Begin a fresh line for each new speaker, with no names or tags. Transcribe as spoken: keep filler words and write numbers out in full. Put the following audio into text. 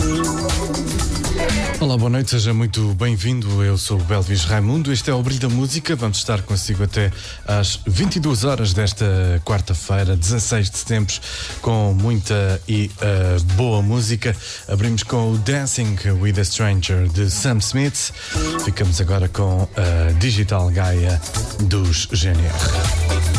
Olá, boa noite, seja muito bem-vindo. Eu sou o Belvis Raimundo, este é o Brilho da Música. Vamos estar consigo até às vinte e duas horas desta quarta-feira, dezasseis de setembro, com muita e uh, boa música. Abrimos com o Dancing with a Stranger de Sam Smith. Ficamos agora com a Digital Gaia dos G N R.